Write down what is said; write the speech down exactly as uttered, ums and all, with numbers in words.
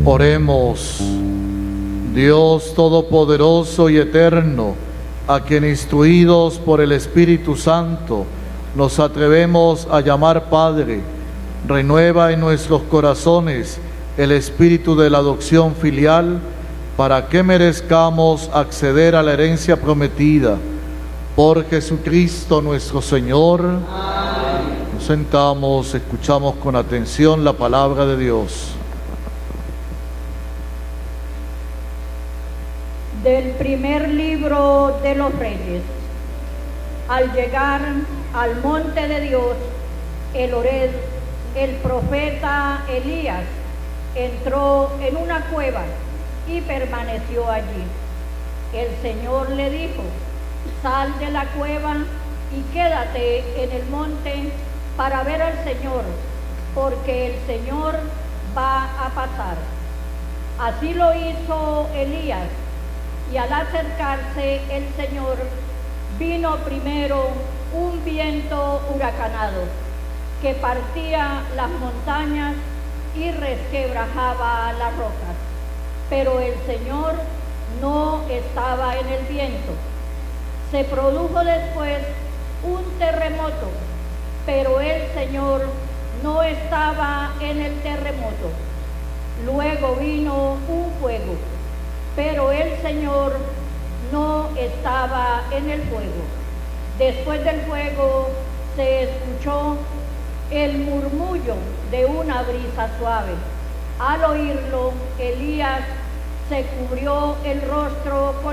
Oremos. Dios Todopoderoso y Eterno, a quien instruidos por el Espíritu Santo nos atrevemos a llamar Padre, renueva en nuestros corazones el espíritu de la adopción filial para que merezcamos acceder a la herencia prometida. Por Jesucristo nuestro Señor. Amén. Nos sentamos, escuchamos con atención la palabra de Dios. Del primer libro de los Reyes. Al llegar al monte de Dios, el Horeb, el profeta Elías entró en una cueva y permaneció allí. El Señor le dijo: sal de la cueva y quédate en el monte para ver al Señor, porque el Señor va a pasar. Así lo hizo Elías, y al acercarse el Señor, vino primero un viento huracanado que partía las montañas y resquebrajaba las rocas. Pero el Señor no estaba en el viento. Se produjo después un terremoto, pero el Señor no estaba en el terremoto. Luego vino un fuego, pero el Señor no estaba en el fuego. Después del fuego se escuchó el murmullo de una brisa suave. Al oírlo, Elías se cubrió el rostro con